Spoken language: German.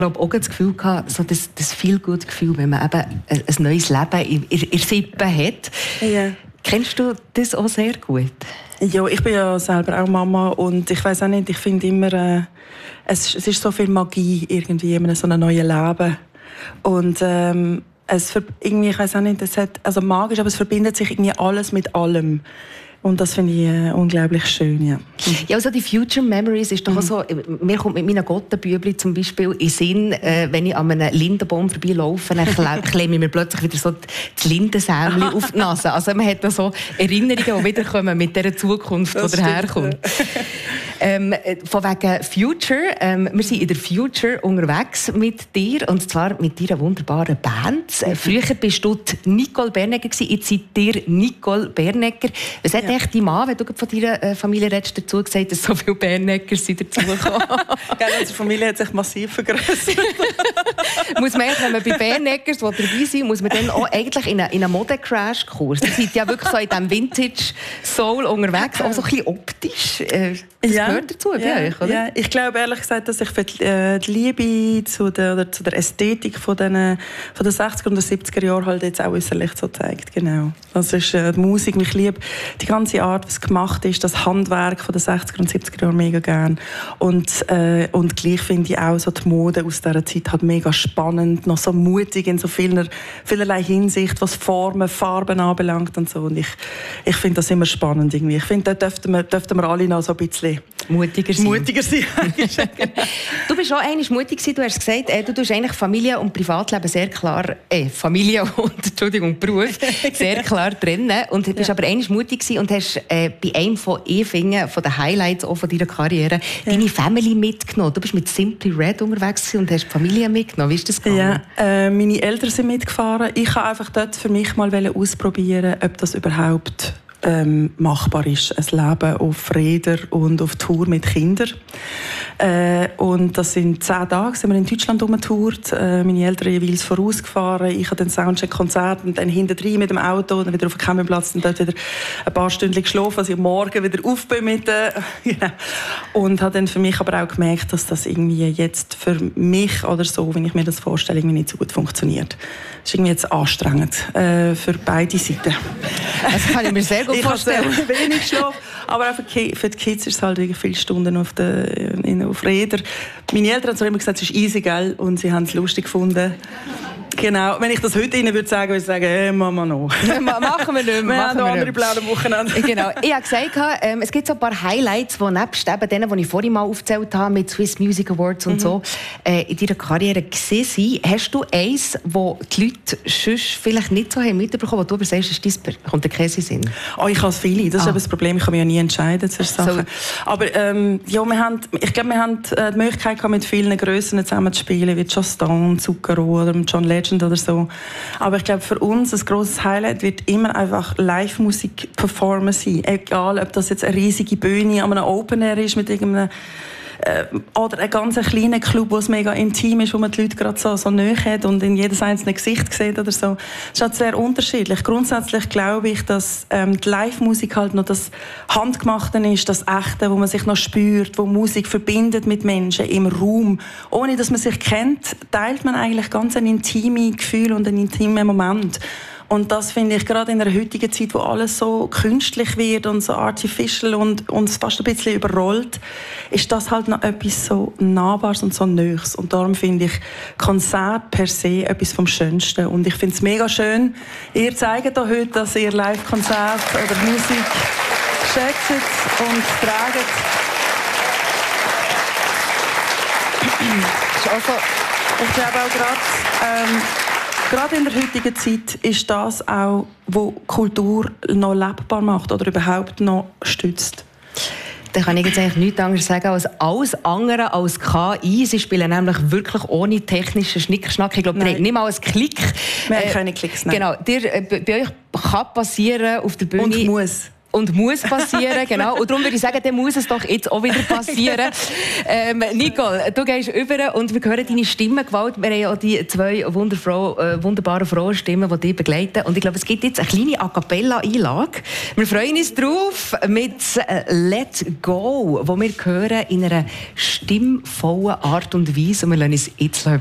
glaube auch das Gefühl gehabt, so das Feel-Good-Gefühl, wenn man eben ein neues Leben in der Sippe hat. Ja. Kennst du das auch sehr gut? Ja, ich bin ja selber auch Mama und ich weiss auch nicht, ich finde immer, es ist so viel Magie irgendwie in so einem neuen Leben. Und irgendwie, ich weiss auch nicht, also magisch, aber es verbindet sich irgendwie alles mit allem. Und das finde ich unglaublich schön, ja. Ja, also die Future Memories ist doch auch so, mir kommt mit meinen Gottenbübli zum Beispiel in Sinn, wenn ich an einem Lindenbaum vorbeilaufe, dann klemme ich mir plötzlich wieder so das Lindensämli auf die Nase. Also man hat da so Erinnerungen, die wiederkommen mit dieser Zukunft, die daherkommt. Von wegen Future, wir sind in der Future unterwegs mit dir, und zwar mit deiner wunderbaren Band. Früher bist du Nicole Bernegger gewesen, jetzt seid ihr Nicole Bernegger. Was hat echt dein Mann, wenn du von deiner Familie redest, dazu gesagt, dass so viele Berneggers sind dazugekommen? Unsere Familie hat sich massiv vergrößert. Muss man, wenn man bei Berneggers dabei sind, muss man dann auch eigentlich in einen Modecrash-Kurs. Ihr seid ja wirklich so in diesem Vintage-Soul unterwegs, auch so ein bisschen optisch. Das gehört dazu bei euch, oder? Ja, ich glaube ehrlich gesagt, dass ich für die Liebe zu der Ästhetik von den 60er und 70er Jahren halt jetzt auch äußerlich so zeigt. Genau. Das ist die Musik, ich liebe die ganze Art, was gemacht ist, das Handwerk von den 60er und 70er Jahren mega gern. Und gleich finde ich auch so die Mode aus dieser Zeit halt mega spannend, noch so mutig in so vielerlei Hinsicht, was Formen, Farben anbelangt und so. Und ich finde das immer spannend irgendwie. Ich finde, da dürften wir alle noch so ein bisschen mutiger sein. Du bist auch einmal mutig gewesen. Du hast gesagt, du tust eigentlich Familie und Privatleben sehr klar, Familie und Beruf sehr klar trennen. Und du bist aber einmal mutig gewesen und hast bei einem von den Highlights auch von deiner Karriere deine Family mitgenommen. Du bist mit Simply Red unterwegs und hast die Familie mitgenommen. Wie ist das gegangen? Ja, meine Eltern sind mitgefahren. Ich habe einfach dort für mich mal ausprobieren, ob das überhaupt machbar ist. Ein Leben auf Rädern und auf Tour mit Kindern. Und das sind 10 Tage, sind wir in Deutschland rumgetourt. Meine Eltern jeweils vorausgefahren. Ich habe den Soundcheck-Konzert und dann hinterher mit dem Auto, dann wieder auf dem Campingplatz und dort wieder ein paar Stunden geschlafen, als ich am Morgen wieder auf bin mit und habe dann für mich aber auch gemerkt, dass das irgendwie jetzt für mich oder so, wenn ich mir das vorstelle, irgendwie nicht so gut funktioniert. Das ist irgendwie jetzt anstrengend für beide Seiten. Das kann ich mir sehr gut vorstellen. Ich habe wenig Schlaf, aber auch für die Kids ist es halt wirklich viele Stunden auf Rädern. Meine Eltern haben immer gesagt, es ist easy, gell? Und sie haben es lustig gefunden. Genau. Wenn ich das heute Ihnen würde sagen, hey, Mama noch. Machen wir nicht mehr. Wir haben noch andere Pläne am Wochenende. Genau. Ich habe gesagt, es gibt so ein paar Highlights, die nebst denen, die ich vorhin mal aufgezählt habe, mit Swiss Music Awards und so, in deiner Karriere gesehen sind. Hast du eins, wo die Leute sonst vielleicht nicht so mitbekommen haben, wo du aber sagst, kommt der Käse Sinn? Oh, ich habe viele. Das ist aber das Problem. Ich kann mich ja nie entscheiden zu Sachen. So. Aber ich glaube, wir haben die Möglichkeit gehabt, mit vielen Grössen zusammen zu spielen, wie Just Stone, Zucchero oder John Legend oder so. Aber ich glaube, für uns ein grosses Highlight wird immer einfach Live-Musik-Performance sein. Egal, ob das jetzt eine riesige Bühne an einem Open Air ist mit irgendeinem oder ein ganz kleiner Club, wo es mega intim ist, wo man die Leute gerade so nahe hat und in jedes einzelne Gesicht sieht oder so. Das ist halt sehr unterschiedlich. Grundsätzlich glaube ich, dass die Live-Musik halt noch das Handgemachte ist, das Echte, wo man sich noch spürt, wo Musik verbindet mit Menschen im Raum. Ohne dass man sich kennt, teilt man eigentlich ganz ein intimes Gefühl und einen intimen Moment. Und das finde ich gerade in der heutigen Zeit, wo alles so künstlich wird und so artificial und uns fast ein bisschen überrollt, ist das halt noch etwas so Nahbares und so Neues. Und darum finde ich Konzert per se etwas vom Schönsten. Und ich finde es mega schön, ihr zeigt da heute, dass ihr Live-Konzert oder Musik schätzt und tragt. Also, ich glaube auch gerade in der heutigen Zeit ist das auch, was Kultur noch lebbar macht oder überhaupt noch stützt. Da kann ich jetzt eigentlich nichts anderes sagen als alles andere als KI. Sie spielen nämlich wirklich ohne technischen Schnickerschnack. Ich glaube, ihr habt nicht mal einen Klick. Wir haben keine Klicks, nein. Genau. Bei euch kann passieren auf der Bühne. Und muss. Und muss passieren, genau. Und darum würde ich sagen, dann muss es doch jetzt auch wieder passieren. Nicole, du gehst über und wir hören deine Stimmengewalt. Wir haben ja auch die 2 wunderbaren Frauenstimmen, die dich begleiten. Und ich glaube, es gibt jetzt eine kleine A-Cappella-Einlage. Wir freuen uns drauf mit «Let Go», wo wir hören in einer stimmvollen Art und Weise. Und wir lassen uns jetzt